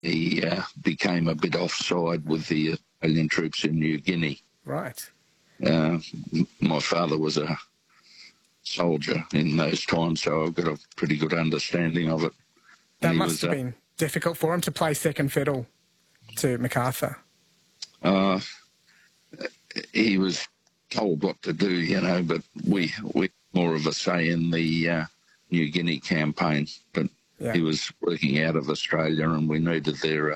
he became a bit offside with the Australian troops in New Guinea. Right. My father was a soldier in those times, so I've got a pretty good understanding of it. That must have been difficult for him to play second fiddle to MacArthur. He was told what to do, you know, but we more of a say in the New Guinea campaign. But he was working out of Australia, and we needed their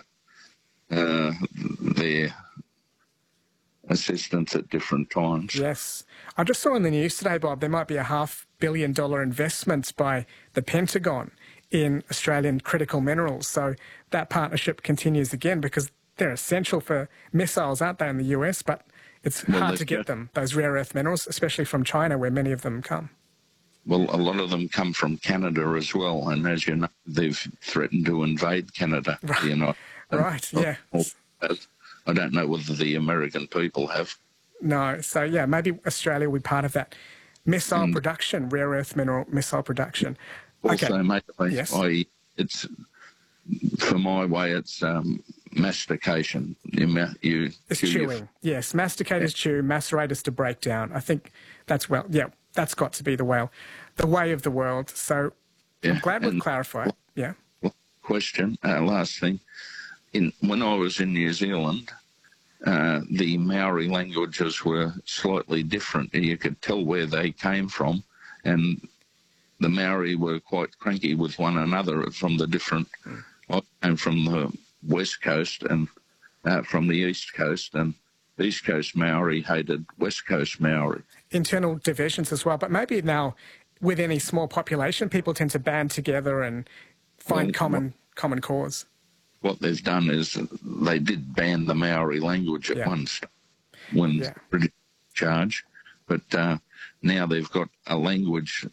assistance at different times. Yes. I just saw in the news today, Bob, there might be a $500 million investment by the Pentagon in Australian critical minerals. So that partnership continues again because they're essential for missiles, aren't they, in the US? But it's hard to get them, those rare earth minerals, especially from China, where many of them come. Well, a lot of them come from Canada as well. And as you know, they've threatened to invade Canada. Right, you know, yeah. I don't know whether the American people have. No. So, yeah, maybe Australia will be part of that missile production, rare earth mineral missile production. Also, mate, yes. It's, for my way, it's mastication. It's chewing. Yes, masticate is chew, macerate is to break down. I think that's, that's got to be the way of the world. So I'm glad we've clarified. Question, last thing. When I was in New Zealand, the Maori languages were slightly different. You could tell where they came from, and the Maori were quite cranky with one another from the different... I came from the West Coast and from the East Coast, and East Coast Maori hated West Coast Maori. Internal divisions as well, but maybe now with any small population, people tend to band together and find common cause. What they've done is they did ban the Maori language at once when British charge, but now they've got a language.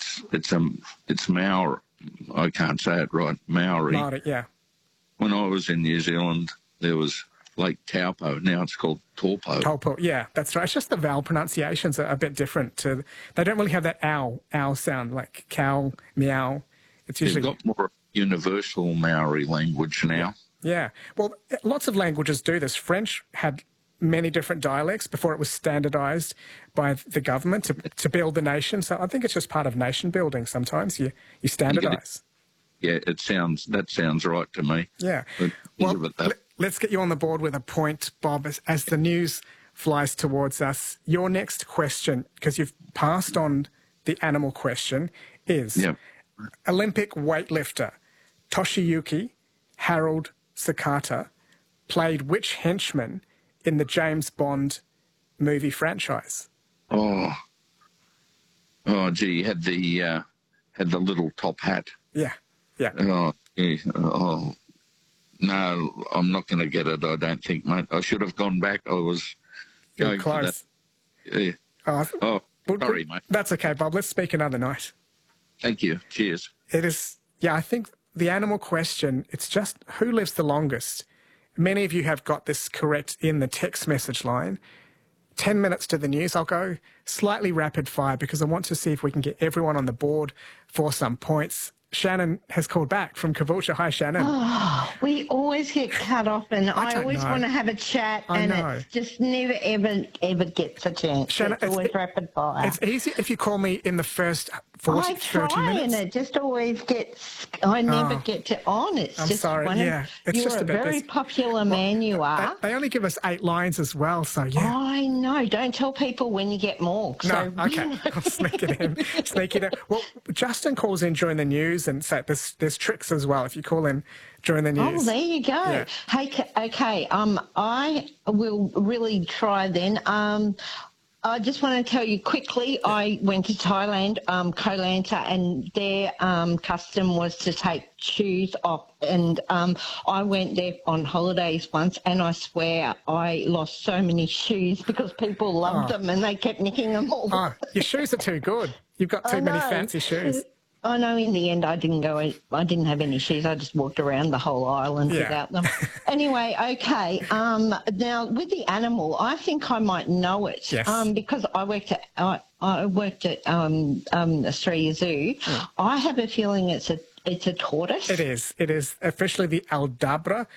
It's Maori. I can't say it right. Maori. Maori, yeah. When I was in New Zealand, there was Lake Taupo. Now it's called Taupo. Taupo, yeah, that's right. It's just the vowel pronunciations are a bit different. They don't really have that ow sound like cow, meow. It's usually they've got more universal Maori language now. Yeah. Well, lots of languages do this. French had many different dialects before it was standardised by the government to build the nation. So I think it's just part of nation building. Sometimes you standardise. Yeah, that sounds right to me. Yeah. Well, let's get you on the board with a point, Bob, as the news flies towards us. Your next question, because you've passed on the animal question, is Olympic weightlifter Toshiyuki Harold Sakata played which henchman in the James Bond movie franchise? Oh, gee, he had the little top hat. Yeah. Oh, no, I'm not going to get it, I don't think, mate. I should have gone back. I was going close. For that. Yeah. Sorry, mate. That's okay, Bob. Let's speak another night. Thank you. Cheers. It is, I think the animal question, it's just who lives the longest? Many of you have got this correct in the text message line. 10 minutes to the news. I'll go slightly rapid fire because I want to see if we can get everyone on the board for some points. Shannon has called back from Caboolture. Hi, Shannon. Oh, we always get cut off, and I always want to have a chat, and it just never, ever gets a chance. Shannon, it's always rapid fire. It's easy if you call me in the first 30 minutes. And it just always gets, I never get to on. It's I'm just sorry. It's you're just a very popular man, you are. They only give us 8 lines as well, so yeah. I know. Don't tell people when you get more. No, okay. I'll sneak it in. Well, Justin calls in during the news, and so there's tricks as well if you call in during the news. Oh, there you go. Yeah. Hey, okay. I will really try then. I just want to tell you quickly, I went to Thailand, Koh Lanta, and their custom was to take shoes off. And I went there on holidays once, and I swear I lost so many shoes because people loved them and they kept nicking them all. Oh, your shoes are too good. You've got too many fancy shoes. I know in the end I didn't have any shoes. I just walked around the whole island without them. Anyway, okay. Now, with the animal, I think I might know it. Yes. Because I worked at Australia Zoo. I have a feeling it's it's a tortoise? It is. It is officially the Aldabra